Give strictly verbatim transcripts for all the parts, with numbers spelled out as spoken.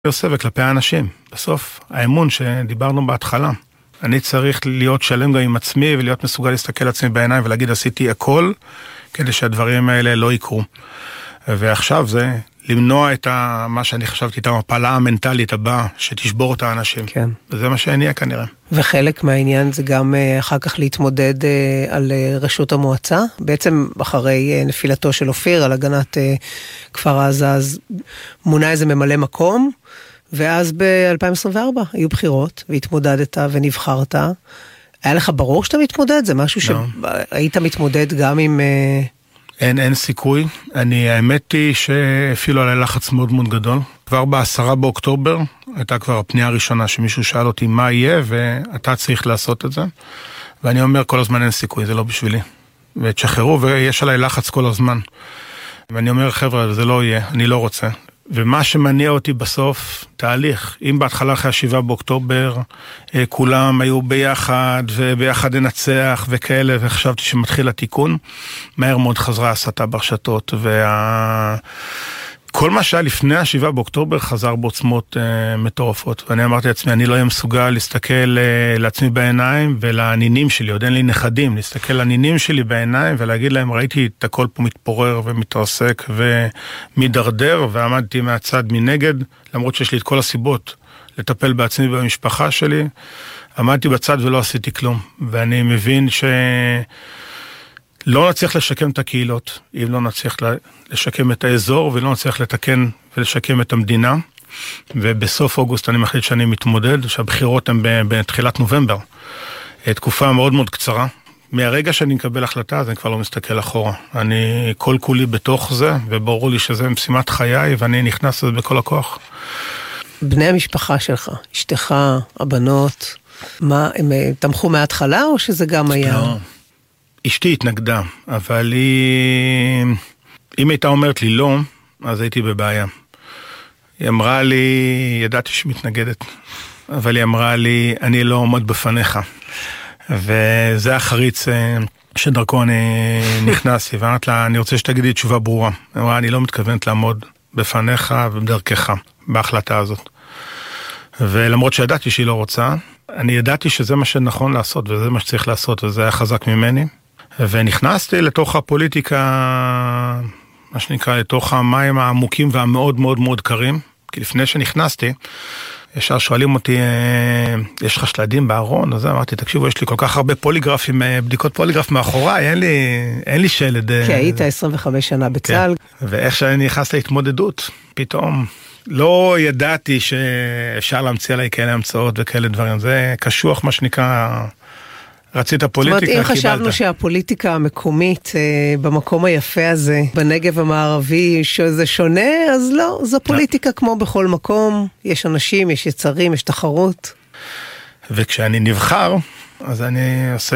עושה וכלפי האנשים. בסוף, האמון שדיברנו בהתחלה, אני צריך להיות שלם גם עם עצמי ולהיות מסוגל להסתכל לעצמי בעיניים ולהגיד עשיתי הכל כדי שהדברים האלה לא יקרו. ועכשיו זה למנוע את ה, מה שאני חשבתי, את המפלה המנטלית הבאה שתשבור את האנשים. כן. וזה מה שנהיה כנראה. וחלק מהעניין זה גם אחר כך להתמודד על רשות המועצה. בעצם אחרי נפילתו של אופיר על הגנת כפר עזה, אז מונה איזה ממלא מקום, ואז ב-אלפיים עשרים וארבע היו בחירות, והתמודדת ונבחרת. היה לך ברור שאתה מתמודד? זה משהו שהיית מתמודד גם עם... אין, אין סיכוי. אני, האמת היא שאפילו עלי לחץ מאוד מאוד גדול. כבר בעשרה באוקטובר הייתה כבר הפנייה הראשונה שמישהו שאל אותי מה יהיה, ואתה צריך לעשות את זה. ואני אומר כל הזמן אין סיכוי, זה לא בשבילי. ותשחררו, ויש עלי לחץ כל הזמן. ואני אומר חבר'ה, זה לא יהיה, אני לא רוצה. ומה שמניע אותי בסוף, תהליך. אם בהתחלה אחרי השבעה באוקטובר, כולם היו ביחד, וביחד ננצח וכאלה, וחשבתי שמתחיל התיקון, מהר מאוד חזרה הסתה ברשתות, וה... כל מה שהיה לפני השבעה באוקטובר חזר בעוצמות אה, מטורפות. ואני אמרתי לעצמי, אני לא אהיה מסוגל להסתכל אה, לעצמי בעיניים ולנינים שלי, עוד אין לי נכדים, להסתכל לנינים שלי בעיניים ולהגיד להם, ראיתי את הכל פה מתפורר ומתרסק ומדרדר, ועמדתי מהצד מנגד, למרות שיש לי את כל הסיבות לטפל בעצמי במשפחה שלי, עמדתי בצד ולא עשיתי כלום. ואני מבין ש... לא נצליח לשקם את הקהילות, אם לא נצליח לשקם את האזור, ולא נצליח לתקן ולשקם את המדינה. ובסוף אוגוסט אני מחליט שאני מתמודד, שהבחירות הן בתחילת נובמבר. תקופה מאוד מאוד קצרה. מהרגע שאני מקבל החלטה, אז אני כבר לא מסתכל אחורה. אני כל כולי בתוך זה, וברור לי שזה משימת חיי, ואני נכנס לזה בכל הכוח. בני המשפחה שלך, אשתך, הבנות, מה, הם תמכו מההתחלה, או שזה גם היה... לא. אשתי התנגדה, אבל היא, אם הייתה אומרת לי לא, אז הייתי בבעיה. היא אמרה לי, ידעתי שמתנגדת, אבל היא אמרה לי, אני לא עומד בפניך. וזה החריץ שדרכו אני נכנסתי, ואמרת לה, אני רוצה שתגידי תשובה ברורה. היא אמרה, אני לא מתכוונת לעמוד בפניך ובדרכך, בהחלטה הזאת. ולמרות שידעתי שהיא לא רוצה, אני ידעתי שזה מה שנכון לעשות, וזה מה שצריך לעשות, וזה היה חזק ממני. ונכנסתי לתוך הפוליטיקה, מה שנקרא, לתוך המים העמוקים והמאוד מאוד מאוד קרים, כי לפני שנכנסתי, ישר שואלים אותי, יש לך שלדים בארון? אז אמרתי, תקשיבו, יש לי כל כך הרבה פוליגרפים, בדיקות פוליגרף מאחוריי, אין לי, אין לי שלד. כי היית עשרים וחמש שנה בצה"ל. כן. ואיך שאני נכנס להתמודדות, פתאום לא ידעתי שאפשר להמציא עליי כאלה המצאות וכאלה דברים. זה קשוח, מה שנקרא... רצית פוליטיקה, זאת אומרת, אם חשבנו שהפוליטיקה המקומית במקום היפה הזה, בנגב המערבי, שזה שונה, אז לא, זו פוליטיקה כמו בכל מקום, יש אנשים, יש יצרים, יש תחרות. וכשאני נבחר, אז אני עושה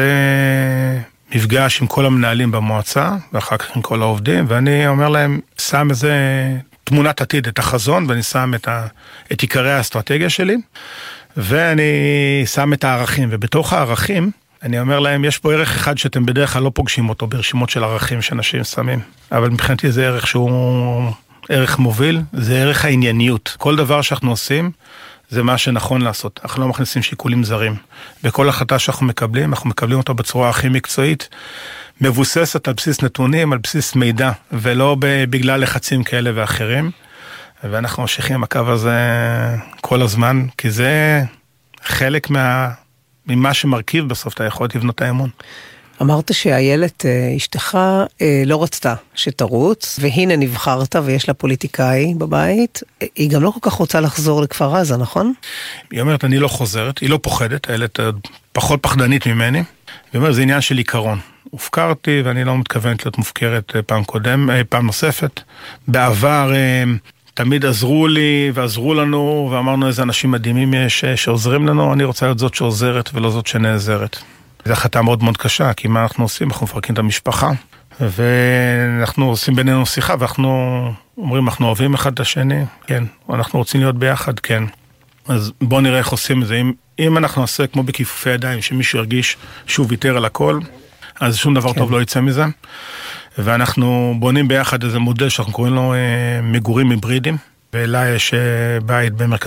מפגש עם כל המנהלים במועצה, ואחר כך עם כל העובדים, ואני אומר להם, שם איזה תמונת עתיד, את החזון, ואני שם את, ה... את עיקרי האסטרטגיה שלי, ואני שם את הערכים, ובתוך הערכים, אני אומר להם, יש פה ערך אחד שאתם בדרך כלל לא פוגשים אותו ברשימות של ערכים שאנשים שמים, אבל מבחינתי זה ערך שהוא ערך מוביל, זה ערך הענייניות. כל דבר שאנחנו עושים, זה מה שנכון לעשות. אנחנו לא מכניסים שיקולים זרים. בכל החלטה שאנחנו מקבלים, אנחנו מקבלים אותו בצורה הכי מקצועית, מבוססת על בסיס נתונים, על בסיס מידע, ולא בגלל לחצים כאלה ואחרים. ואנחנו ממשיכים הקו הזה כל הזמן, כי זה חלק מה... ממה שמרכיב בסוף אתה יכול לבנות האמון. אמרת שהילד, אשתך, לא רצתה שתרוץ, והנה נבחרת ויש לה פוליטיקאי בבית, היא גם לא כל כך רוצה לחזור לכפר עזה, נכון? היא אומרת, אני לא חוזרת, היא לא פוחדת, הילד פחות פחדנית ממני, והיא אומרת, זה עניין של עיקרון. הופקרתי ואני לא מתכוונת להיות מופקרת פעם קודם, פעם נוספת. בעבר... תמיד עזרו לי ועזרו לנו, ואמרנו איזה אנשים מדהימים יש שעוזרים לנו, אני רוצה להיות זאת שעוזרת ולא זאת שנעזרת. זו החלטה מאוד מאוד קשה, כי מה אנחנו עושים? אנחנו מפרקים את המשפחה, ואנחנו עושים בינינו שיחה, ואנחנו אומרים, אנחנו אוהבים אחד את השני, כן, אנחנו רוצים להיות ביחד, כן. אז בואו נראה איך עושים את זה. אם, אם אנחנו נעשה כמו בכיפופי ידיים, שמישהו ירגיש שהוא ויתר על הכל, אז שום דבר כן. טוב לא יצא מזה. ואנחנו בונים ביחד איזה מודל שאנחנו קוראים לו אה, מגורים היברידיים. ולה יש בית במרכז